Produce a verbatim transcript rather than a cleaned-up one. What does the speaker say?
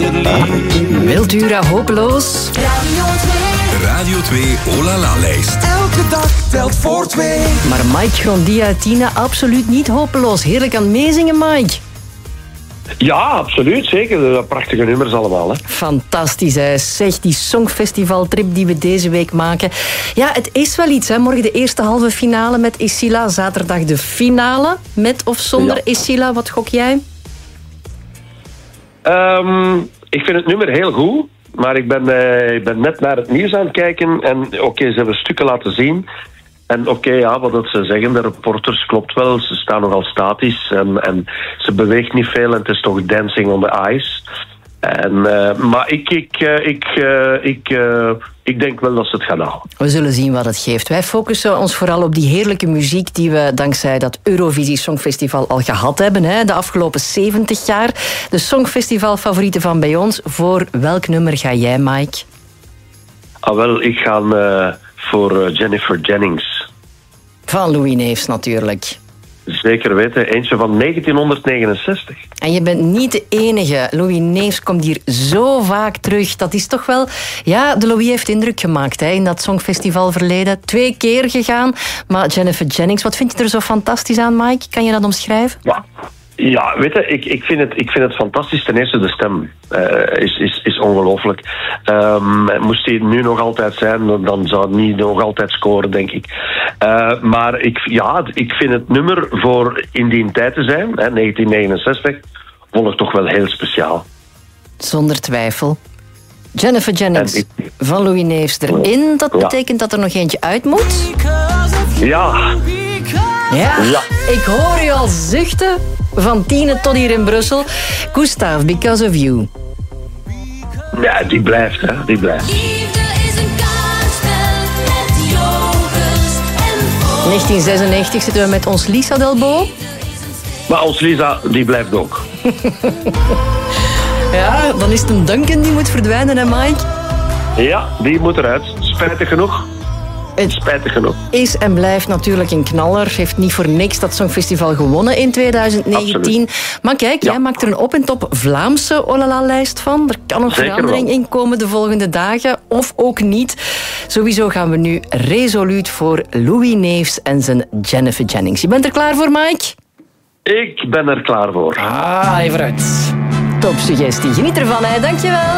Mildura hopeloos. Radio twee. Radio twee Olala-lijst. Elke dag telt voor twee. Maar Mike Grondia uit Tina, absoluut niet hopeloos. Heerlijk aan het meezingen, Mike. Ja, absoluut. Zeker. Prachtige nummers allemaal. Hè. Fantastisch, hè. Zeg, die Songfestivaltrip die we deze week maken. Ja, het is wel iets, hè. Morgen de eerste halve finale met Isila. Zaterdag de finale met of zonder Ja. Isila. Wat gok jij? Um, ik vind het nummer heel goed. Maar ik ben, uh, ik ben net naar het nieuws aan het kijken. En oké, okay, ze hebben stukken laten zien. En oké, okay, ja, wat dat ze zeggen, de reporters, klopt wel. Ze staan nogal statisch en, en ze beweegt niet veel. En het is toch dancing on the ice. En, uh, maar ik, ik, uh, ik, uh, ik, uh, ik denk wel dat ze het gaan halen. We zullen zien wat het geeft. Wij focussen ons vooral op die heerlijke muziek die we dankzij dat Eurovisie Songfestival al gehad hebben. Hè, de afgelopen zeventig jaar. De Songfestivalfavorieten van bij ons. Voor welk nummer ga jij, Mike? Ah, wel, ik ga uh, voor uh, Jennifer Jennings. Van Louis Neefs natuurlijk. Zeker weten, eentje van negentienhonderdnegenenzestig. En je bent niet de enige. Louis Neefs komt hier zo vaak terug. Dat is toch wel... Ja, de Louis heeft indruk gemaakt hè, in dat Songfestival verleden. Twee keer gegaan. Maar Jennifer Jennings, wat vind je er zo fantastisch aan, Mike? Kan je dat omschrijven? Ja. Ja, weet je, ik, ik, vind het, ik vind het fantastisch. Ten eerste de stem uh, is, is, is ongelooflijk. Um, moest hij nu nog altijd zijn, dan zou het niet nog altijd scoren, denk ik. Uh, maar ik, ja, ik vind het nummer voor in die tijd te zijn, hè, negentien negenenzestig, vond ik toch wel heel speciaal. Zonder twijfel. Jennifer Jennings ik, van Louis Neefs erin. Dat ja. betekent dat er nog eentje uit moet? Ja. Ja, ja. Ik hoor je al zuchten. Van Tiene tot hier in Brussel. Gustav, Because of You. Ja, die blijft, hè. Die blijft. negentien zesennegentig zitten we met ons Lisa Delbo. Maar ons Lisa, die blijft ook. Ja, dan is het een Duncan die moet verdwijnen, hè Mike? Ja, die moet eruit. Spijtig genoeg. Het Spijtig genoeg. is en blijft natuurlijk een knaller. Heeft niet voor niks dat Songfestival gewonnen in twintig negentien. Absoluut. Maar kijk, Ja. jij maakt er een op en top Vlaamse Olala-lijst van. Er kan nog Zeker verandering wel. in komen de volgende dagen. Of ook niet. Sowieso gaan we nu resoluut voor Louis Neefs en zijn Jennifer Jennings. Je bent er klaar voor, Mike? Ik ben er klaar voor. Ah, even uit. Top suggestie. Geniet ervan, hè. Dankjewel.